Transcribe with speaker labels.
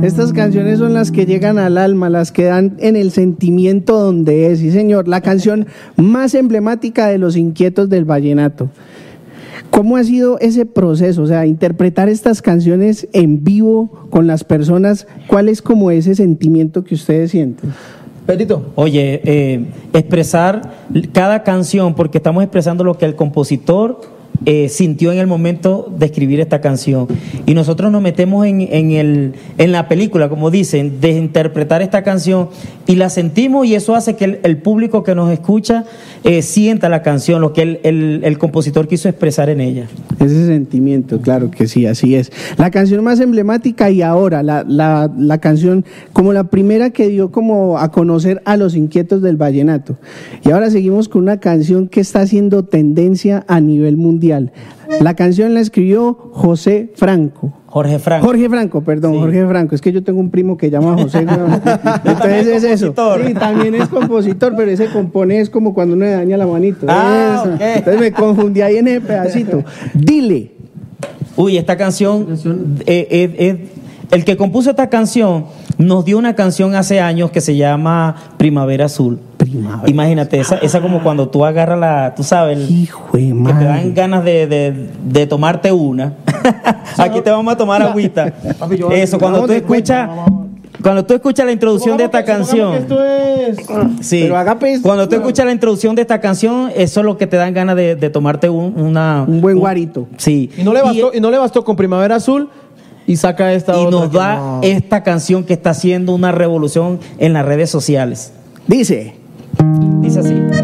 Speaker 1: Estas canciones son las que llegan al alma, las que dan en el sentimiento donde es. Sí, señor, la canción más emblemática de Los Inquietos del Vallenato. ¿Cómo ha sido ese proceso? O sea, interpretar estas canciones en vivo con las personas, ¿cuál es como ese sentimiento que ustedes sienten?
Speaker 2: Pedrito.
Speaker 3: Oye, expresar cada canción, porque estamos expresando lo que el compositor sintió en el momento de escribir esta canción. Y nosotros nos metemos en la película, como dicen, de interpretar esta canción y la sentimos, y eso hace que el público que nos escucha sienta la canción, lo que el compositor quiso expresar en ella.
Speaker 1: Ese sentimiento, claro que sí, así es. La canción más emblemática y ahora la canción como la primera que dio como a conocer a Los Inquietos del Vallenato. Y ahora seguimos con una canción que está haciendo tendencia a nivel mundial. La canción la escribió Jorge Franco.
Speaker 3: Sí.
Speaker 1: Jorge Franco. Es que yo tengo un primo que llama José. Entonces es eso. Sí, también es compositor, pero ese compone es como cuando uno le daña la manito.
Speaker 3: Okay.
Speaker 1: Entonces me confundí ahí en ese pedacito. Dile.
Speaker 3: Uy, esta canción, el que compuso esta canción nos dio una canción hace años que se llama Primavera Azul. Imagínate, esa como cuando tú agarras tú sabes,
Speaker 1: hijo de
Speaker 3: que
Speaker 1: madre,
Speaker 3: te dan ganas de tomarte una. Aquí te vamos a tomar agüita. Eso, cuando tú escuchas la introducción de esta canción. Sí.
Speaker 1: Pero agape,
Speaker 3: cuando tú escuchas la introducción de esta canción, eso es lo que te dan ganas de tomarte un
Speaker 1: buen guarito.
Speaker 3: Sí.
Speaker 2: Y no le bastó con Primavera Azul. Y saca esta
Speaker 3: y
Speaker 2: otra
Speaker 3: nos da esta canción que está haciendo una revolución en las redes sociales.
Speaker 1: Dice
Speaker 3: así.